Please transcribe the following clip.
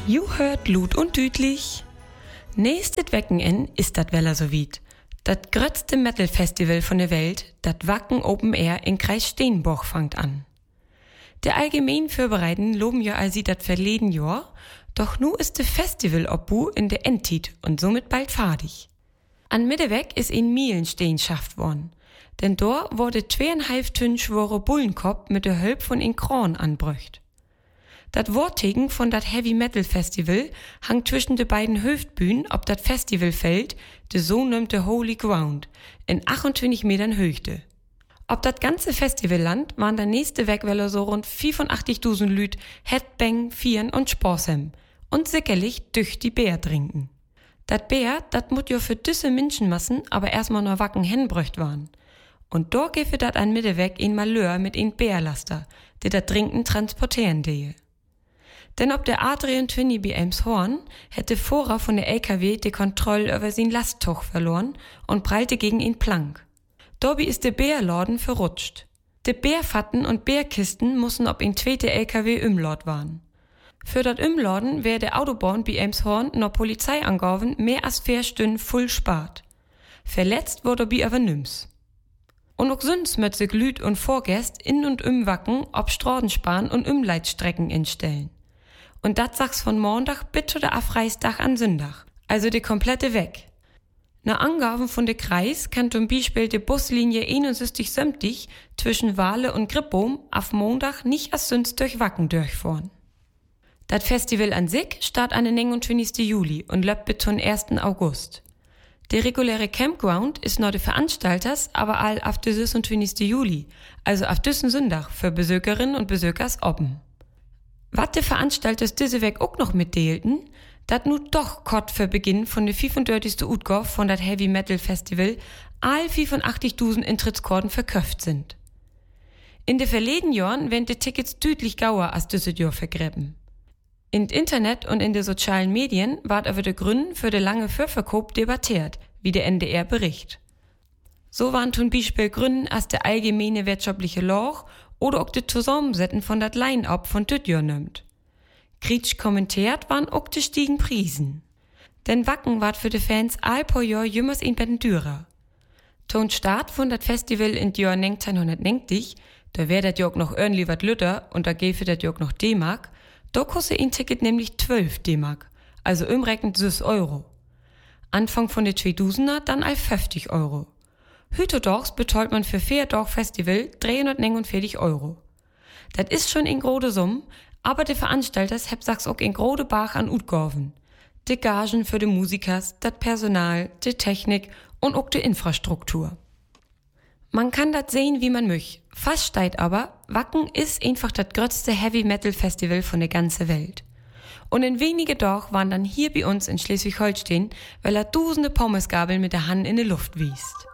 Ju hört Lut und Dütlich. Nächstes Wochenende ist dat Weller so weit. Dat grötzte Metal-Festival von der Welt, dat Wacken Open Air in Kreis Steenborg fangt an. Der allgemein Vorbereiten loben ja also dat verleden Jahr, doch nu ist de Festival-Obbu in der Endtit und somit bald fertig. An Mitteweg ist in Mielenstein schafft worden, denn dort wurde 2,5 Tonnen schwere Bullenkopf mit der Hölp von in Kron anbrücht. Dat Wortegen von dat Heavy Metal Festival hangt zwischen de beiden Hüftbühnen ob dat Festivalfeld, de so nennte Holy Ground, in 28 Metern Höchte. Ob dat ganze Festivalland waren der nächste Wegweller so rund 85.000 Lüt Headbang, Vieren und Sporsem und sicherlich durch die Bär trinken. Dat Bär, dat mut jo für düsse Menschenmassen aber erstmal nur Wacken hinbrücht waren. Und dort gefe dat an Mitteweg in Malheur mit in Bärlaster, die dat Trinken transportieren dehe. Denn ob der A23 bei Elmshorn hätte Vorher von der LKW die Kontrolle über sein Lasttuch verloren und prallte gegen ihn plank. Dobby ist der Bärladen verrutscht. Die Bärfatten und Bärkisten mussten ob in zweite LKW umlaut waren. Für dat Umladen wär der Autobahn bei Elmshorn noch Polizei angaben mehr als 4 Stunden voll spart. Verletzt wurde bi aber nims. Und auch sonst möchte sich Lüt und Vorgäst in und Wacken ob Straßensparen und Umleitstrecken instellen. Und dat sag's von Montag bis zu der Afreistag an Sündach. Also die komplette weg. Nach Angaben von der Kreis kann zum Beispiel die Buslinie 61 zwischen Wale und Grippbohm auf Montag nicht als sonst durch Wacken durchfahren. Das Festival an sich startet an den 29. Juli und läuft bis zum 1. August. Der reguläre Campground ist noch der Veranstalters, aber all auf den 26. Juli, also auf diesen Sonntag für Besucherinnen und Besuchers offen. Was die Veranstalters diese Weg auch noch mitteilten, dat nu doch kort für Beginn von der 35. Utgabe von dat Heavy Metal Festival all 85.000 Eintrittskarten verkauft sind. In de verleden Jahren werden die Tickets deutlich gauer als dieses Jahr vergräben. In Internet und in den sozialen Medien ward über de Gründe für de lange Vorverkauf debattiert, wie der NDR bericht. So waren zum Beispiel Gründe als der allgemeine wirtschaftliche Loch oder auch das Zusammensetzen von dat Line-Up von dit Jahr nimmt. Kritisch kommentiert waren auch die stiegen Priesen. Denn Wacken ward für die Fans all paar Jahr jümmers in betten dürer. Ton Start von dat Festival in Jahr 1990, da wär dat Jahr noch irgendwie wat lütter und da gäfe dat Jahr noch D-Mark, da kostet ein Ticket nämlich 12 D-Mark, also umrechnet 6 Euro. Anfang von der 2000er dann all 50 Euro. Hütedorfs betreut man für 4 Tage Festival 349 Euro. Das ist schon in grode Summe, aber die Veranstalters heb sachs auch in grode Bach an Utgaven. Die Gagen für die Musikers, das Personal, die Technik und auch die Infrastruktur. Man kann das sehen, wie man möcht. Fast steht aber, Wacken ist einfach das größte Heavy Metal Festival von der ganzen Welt. Und in wenige Tagen waren dann hier bei uns in Schleswig-Holstein, weil er tausende Pommesgabeln mit der Hand in die Luft wiest.